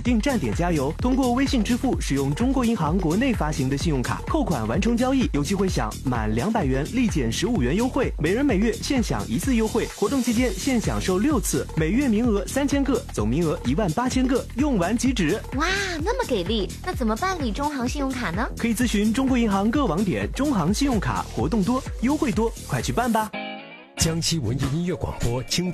定站点加油，通过微信支付使用中国银行国内发行的信用卡扣款完成交易，有机会享满200元立减15元优惠，每人每月限享1次优惠，活动期间限享受6次，每月名额3000个，总名额18000个，用完即止。 哇，那么给力！那怎么办理中行信用卡呢？ 可以咨询中国银行各网点，中行信用卡活动多，优惠多，快去办吧！ 江西文艺音乐广播经典